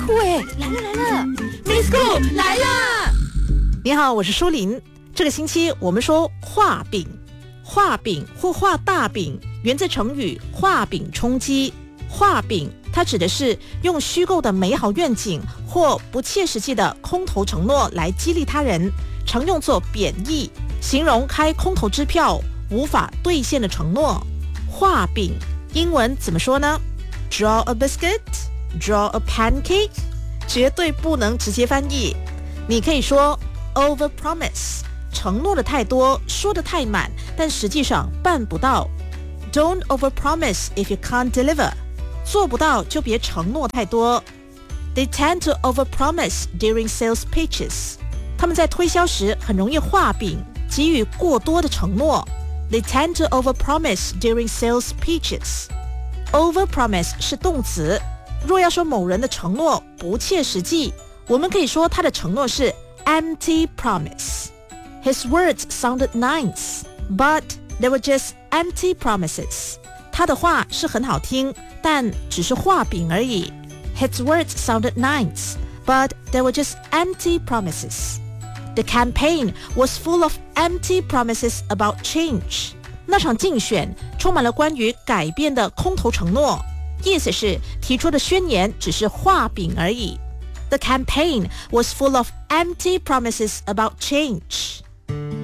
酷哎！来了 ，Miss Cool 来啦！ 你好，我是舒琳。这个星期我们说画饼，画饼或画大饼，源自成语画饼充饥。画饼它指的是用虚构的美好愿景或不切实际的空头承诺来激励他人，常用作贬义，形容开空头支票无法兑现的承诺。画饼英文怎么说呢？ Draw a biscuit, draw a pancake， 绝对不能直接翻译。你可以说 overpromise， 承诺的太多，说的太满，但实际上办不到。 Don't overpromise if you can't deliver， 做不到就别承诺太多。 They tend to overpromise during sales pitches， 他们在推销时很容易画饼，给予过多的承诺。 They tend to overpromise during sales pitches。Overpromise 是动词，若要说某人的承诺不切实际，我们可以说他的承诺是 empty promise. His words sounded nice, but they were just empty promises. 他的话是很好听，但只是画饼而已。His words sounded nice, but they were just empty promises. The campaign was full of empty promises about change.那场竞选充满了关于改变的空头承诺，意思是提出的宣言只是画饼而已。The campaign was full of empty promises about change.